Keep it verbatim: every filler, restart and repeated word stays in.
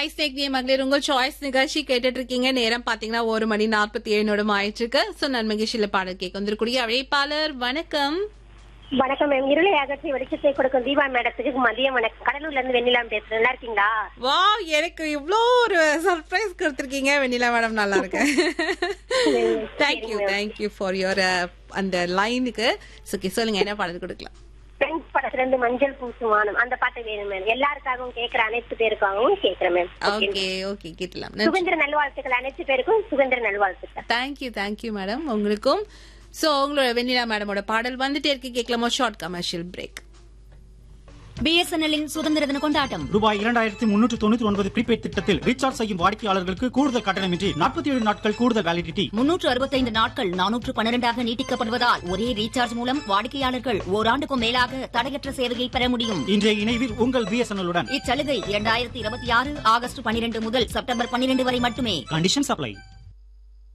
Hi ஸ்நேக்னிய மகளிர் உங்க choice நிகழ்ச்சி கேட்டுட்டு இருக்கீங்க. நேரம் பாத்தீங்கன்னா ஒரு மணி நாற்பத்தி ஏழு நிமிடம் ஆயிட்டு இருக்கு. சோ நன்மகிழ்ச்சியில பாடல் கேட்க வந்திருக்கூடிய அழைப்பாளர் வணக்கம். வணக்கம் மேம். இருளை அகற்றி வெளிச்சத்தை கொடுக்கும் தீபா மேடத்துக்கு மதியம் வணக்கம். கடலூர்ல இருந்து வெண்ணிலா பேசுறேன். நல்லா இருக்கீங்களா? வா, எனக்கு இவ்ளோ ஒரு சர்ப்ரைஸ் கொடுத்திருக்கீங்க வெண்ணிலா மேடம். நல்லா இருக்கேன். தேங்க்யூ தேங்க்யூ ஃபார் யுவர் அந்த லைனுக்கு. சொல்லுங்க, என்ன பாடல் கொடுக்கலாம்? பிரெஞ்ச் படத்துல இருந்து மஞ்சள் பூசுமானம் அந்த பாட்டு வேணும் மேம். எல்லாருக்காகவும் கேட்கிற அனைத்து பேருக்காகவும் கேட்கிறேன் மேம். ஓகே ஓகே கேட்கலாம். சுதந்திர நல்வாழ்த்துக்கள் அனைத்து பேருக்கும். சுதந்திர நல்வாழ்த்துக்கள். தேங்க்யூ தேங்க்யூ மேடம் உங்களுக்கும். சோ உங்களோட வெண்ணிலா மேடமோட பாடல் வந்துட்டே இருக்கு, கேட்கலாமோ? Short commercial break. பிஎஸ்என்எல்லின் சுதந்திர தின கொண்டாட்டம் ரூபாய் இரண்டாயிரத்தி முன்னூற்று தொண்ணூற்றி ஒன்பது ப்ரீபெய்ட் திட்டத்தில் ரீசார்ஜ் செய்யும் வாடிக்கையாளர்களுக்கு கூடுதல் கட்டணமின்றி நாற்பத்தி ஏழு நாட்கள் கூடுதல் வேலிடிட்டி. முன்னூற்று அறுபத்தைந்து நாட்கள் நானூற்று பன்னிரண்டாக நீட்டிக்கப்படுவதால் ஒரே ரீசார்ஜ் மூலம் வாடிக்கையாளர்கள் ஓராண்டுக்கும் மேலாக தடையற்ற சேவையை பெற முடியும். இன்றைய இணைவில் உங்கள் பிஎஸ்என்எல் உடன். இச்சலுகை இரண்டாயிரத்தி இருபத்தி ஆறு ஆகஸ்ட் பன்னிரண்டு முதல் செப்டம்பர் பன்னிரண்டு வரை மட்டுமே. Condition supply.